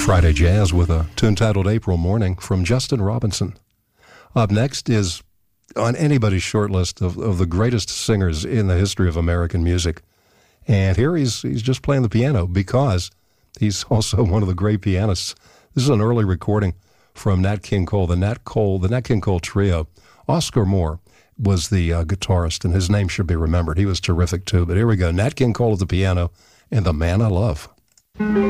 Friday Jazz with a tune titled April Morning from Justin Robinson. Up next is on anybody's short list of the greatest singers in the history of American music. And here he's just playing the piano because he's also one of the great pianists. This is an early recording from Nat King Cole, the Nat King Cole Trio. Oscar Moore was the guitarist, and his name should be remembered. He was terrific too. But here we go, Nat King Cole at the piano and The Man I Love.